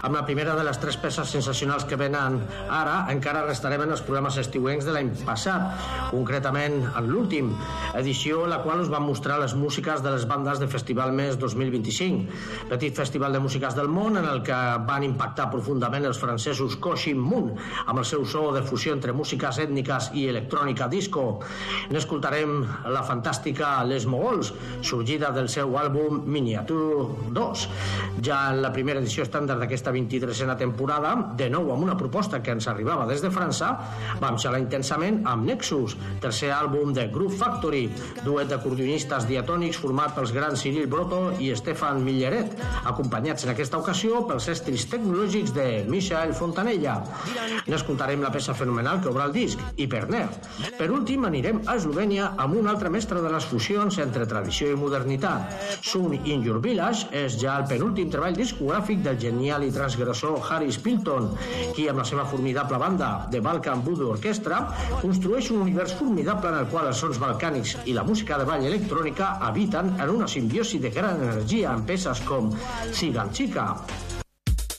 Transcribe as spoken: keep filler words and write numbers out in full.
Amb la primera de les tres peces sensacionals que venen ara, encara restarem en els programes estiuencs de l'any passat, concretament en l'últim edició, la qual us va mostrar les músiques de les bandes de Festival Més dos mil vint-i-cinc, petit festival de músiques del món en el que van impactar profundament els francesos Koshim Moon, amb el seu so de fusió entre músiques ètniques i electrònica disco. N'escoltarem la fantàstica Les Mogols, sorgida del seu àlbum Miniature dos. Ja en la primera edició estàndard d'aquesta vint-i-tresena temporada, de nou amb una proposta que ens arribava des de França, vam xalar intensament amb Nexus, tercer àlbum de Groove Factory, duet d'acordionistes diatònics format pels grans Cyril Broto i Stefan Milleret, acompanyats en aquesta ocasió pels estris tecnològics de Michael Fontanella. N'escoltarem la peça fenomenal que obre el disc, Hiperner. Per últim anirem a Eslovènia amb un altre mestre de les fusions entre tradició i modernitat. Sun in Your Village és ja el penúltim treball discogràfic del genial i transgressor Harris Pilton, qui amb la seva formidable banda de Balkan Voodoo Orchestra construeix un univers formidable en el qual els sons balcànics i la música de ball electrònica habiten en una simbiosi de gran energia en peces com Sigan Chica.